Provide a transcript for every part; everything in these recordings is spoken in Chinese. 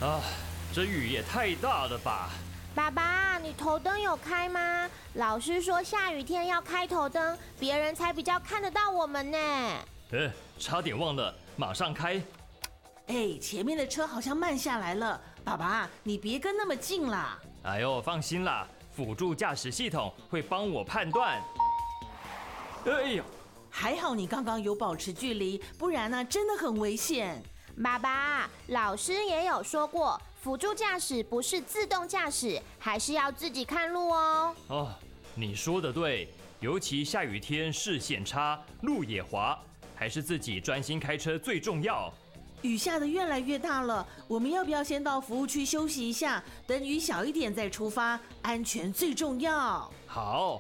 啊，这雨也太大了吧！ 爸爸，你头灯有开吗？老师说下雨天要开头灯，别人才比较看得到我们呢。 差点忘了，马上开。 前面的车好像慢下来了，爸爸，你别跟那么近啦。 哎呦，放心啦，辅助驾驶系统会帮我判断。哎呦， 还好你刚刚有保持距离，不然呢，真的很危险。 爸爸，老师也有说过，辅助驾驶不是自动驾驶，还是要自己看路哦。 你说的对，尤其下雨天视线差，路也滑，还是自己专心开车最重要。 雨下得越来越大了，我们要不要先到服务区休息一下，等雨小一点再出发？安全最重要。 好。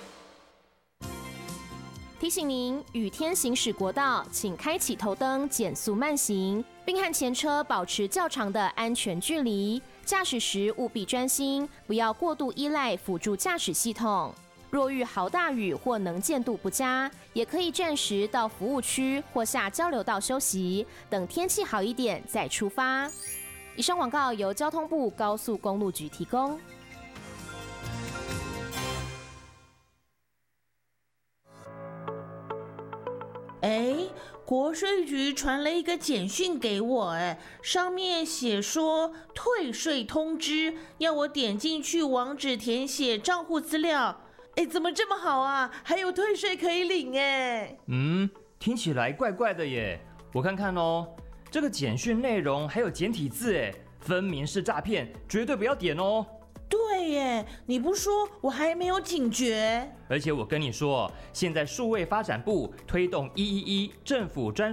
提醒您，雨天行驶国道，请开启头灯，减速慢行，并和前车保持较长的安全距离。驾驶时务必专心，不要过度依赖辅助驾驶系统。若遇豪大雨或能见度不佳，也可以暂时到服务区或下交流道休息，等天气好一点再出发。以上广告由交通部高速公路局提供。 国税局传了一个简讯给我，上面写说退税通知，要我点进去网址填写账户资料。怎么这么好啊？还有退税可以领听起来怪怪的耶。我看看哦，这个简讯内容还有简体字，分明是诈骗，绝对不要点哦。 对耶，你不说我还没有警觉。 而且我跟你说，现在数位发展部推动111政府专